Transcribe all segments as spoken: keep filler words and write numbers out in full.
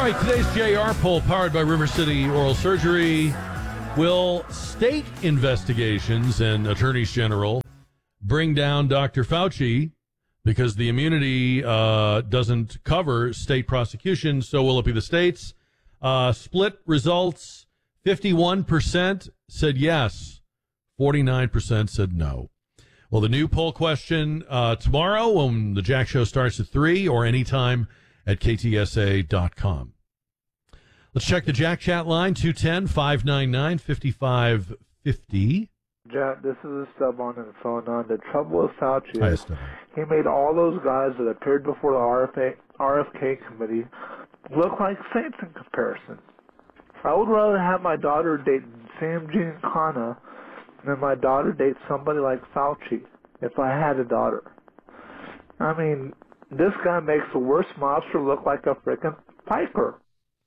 right, today's J R poll powered by River City Oral Surgery. Will state investigations and attorneys general bring down Doctor Fauci because the immunity uh, doesn't cover state prosecution? So will it be the states? Uh, split results. fifty-one percent said yes. forty-nine percent said no. Well, the new poll question uh, tomorrow when the Jack Show starts at three or anytime at K T S A dot com. Let's check the Jack Chat line, two one zero, five nine nine, five five five zero. Jack, this is a stub on the phone. On the trouble with Fauci Hi, is Esteban. he made all those guys that appeared before the R F A, R F K committee look like saints in comparison. I would rather have my daughter date Sam Giancana than my daughter date somebody like Fauci if I had a daughter. I mean, this guy makes the worst mobster look like a frickin' piker.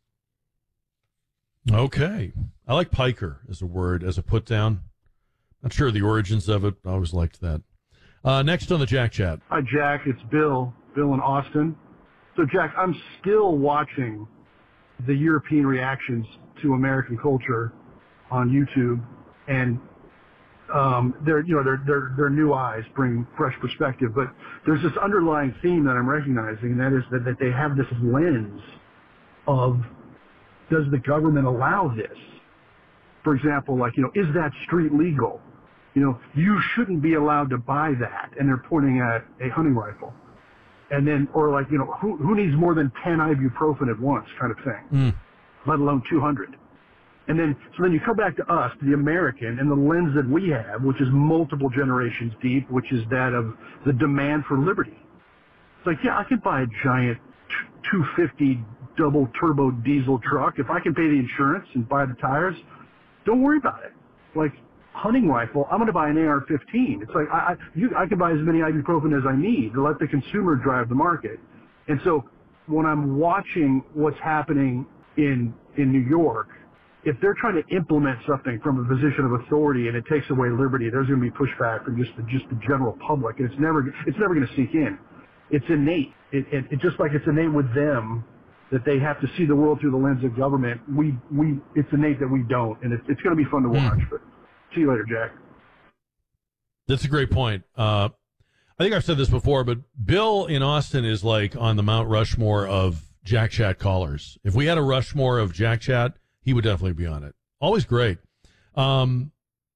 Okay. I like piker as a word, as a put down. Not sure the origins of it. I always liked that. Uh, next on the Jack Chat. Hi, Jack. It's Bill. Bill in Austin. So, Jack, I'm still watching the European reactions to American culture on YouTube, and um, their, you know, their, their, their new eyes bring fresh perspective. But there's this underlying theme that I'm recognizing, and that is that, that they have this lens of, does the government allow this? For example, like, you know, is that street legal? You know, you shouldn't be allowed to buy that. And they're pointing at a hunting rifle. And then, or like, you know, who, who needs more than ten ibuprofen at once kind of thing, Mm. let alone two hundred. And then, so then you come back to us, the American, and the lens that we have, which is multiple generations deep, which is that of the demand for liberty. It's like, yeah, I could buy a giant two fifty double turbo diesel truck. If I can pay the insurance and buy the tires, don't worry about it. Like, hunting rifle, I'm going to buy an A R fifteen. It's like, I, I, you, I can buy as many ibuprofen as I need to let the consumer drive the market. And so when I'm watching what's happening in, in New York, if they're trying to implement something from a position of authority and it takes away liberty, there's going to be pushback from just the, just the general public, and it's never, it's never going to sink in. It's innate. It, it, it just like it's innate with them that they have to see the world through the lens of government. We, we, it's innate that we don't, and it, it's going to be fun to watch. Mm. But see you later, Jack. That's a great point. Uh, I think I've said this before, but Bill in Austin is like on the Mount Rushmore of Jack Chat callers. If we had a Rushmore of Jack Chat, he would definitely be on it. Always great. Um,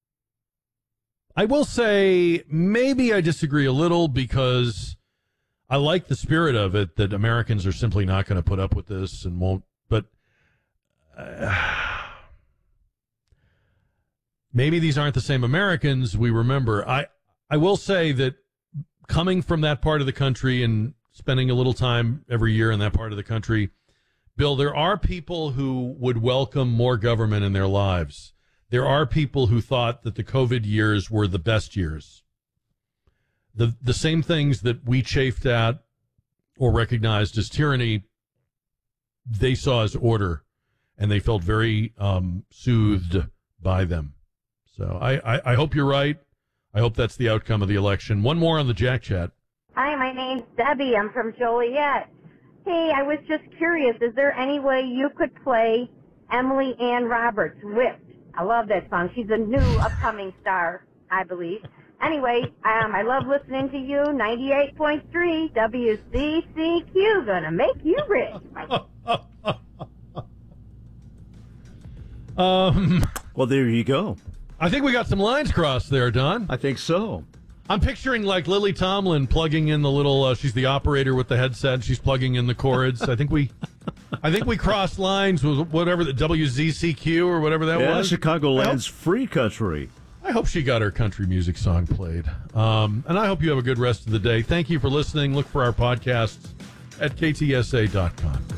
I will say maybe I disagree a little because I like the spirit of it, that Americans are simply not going to put up with this and won't. But uh, maybe these aren't the same Americans we remember. I, I will say that coming from that part of the country and spending a little time every year in that part of the country, Bill, there are people who would welcome more government in their lives. There are people who thought that the COVID years were the best years. The the same things that we chafed at or recognized as tyranny, they saw as order, and they felt very um, soothed by them. So I, I, I hope you're right. I hope that's the outcome of the election. One more on the Jack Chat. Hi, my name's Debbie. I'm from Joliet. Hey, I was just curious. Is there any way you could play Emily Ann Roberts, Whipped? I love that song. She's a new upcoming star, I believe. Anyway, um, I love listening to you. ninety-eight point three W C C Q, gonna make you rich. um, well, there you go. I think we got some lines crossed there, Don. I think so. I'm picturing like Lily Tomlin plugging in the little. Uh, she's the operator with the headset. She's plugging in the cords. I think we, I think we crossed lines with whatever the W Z C Q or whatever that yeah, was. Chicagoland's free country. I hope she got her country music song played. Um, and I hope you have a good rest of the day. Thank you for listening. Look for our podcasts at K T S A dot com.